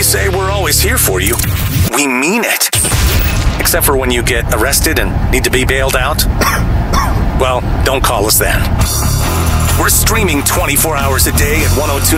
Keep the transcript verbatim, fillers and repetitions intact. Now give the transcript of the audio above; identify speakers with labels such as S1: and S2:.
S1: say we're always here for you, we mean it. Except for when you get arrested and need to be bailed out. Well, don't call us then. We're streaming twenty-four hours a day at one oh two